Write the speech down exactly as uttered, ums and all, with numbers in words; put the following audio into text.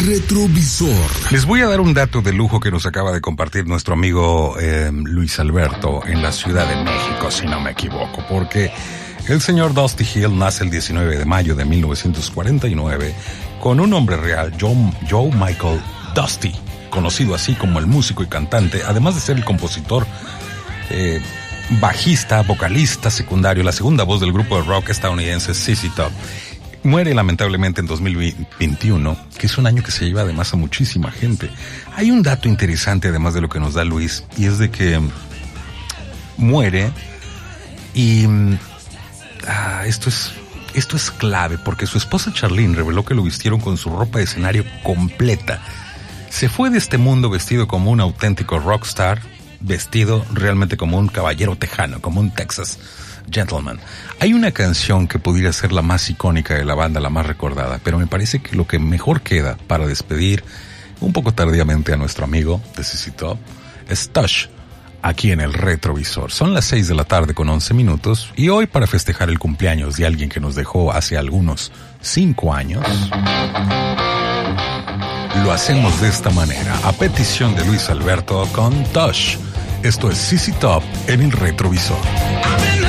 retrovisor. Les voy a dar un dato de lujo que nos acaba de compartir nuestro amigo eh, Luis Alberto en la Ciudad de México, si no me equivoco, porque el señor Dusty Hill nace el diecinueve de mayo de mil novecientos cuarenta y nueve con un nombre real, Joe, Joe Michael Dusty, conocido así como el músico y cantante, además de ser el compositor, eh, bajista, vocalista secundario, la segunda voz del grupo de rock estadounidense Z Z Top. Muere lamentablemente en dos mil veintiuno, que es un año que se lleva además a muchísima gente. Hay un dato interesante además de lo que nos da Luis, y es de que muere y ah, esto es esto es clave porque su esposa Charlene reveló que lo vistieron con su ropa de escenario completa. Se fue de este mundo vestido como un auténtico rockstar, vestido realmente como un caballero tejano, como un Texas gentleman. Hay una canción que pudiera ser la más icónica de la banda, la más recordada, pero me parece que lo que mejor queda para despedir un poco tardíamente a nuestro amigo de Z Z Top es Tush, aquí en el retrovisor. Son las seis de la tarde con once minutos y hoy, para festejar el cumpleaños de alguien que nos dejó hace algunos cinco años, lo hacemos de esta manera, a petición de Luis Alberto con Tush. Esto es Z Z Top en el retrovisor.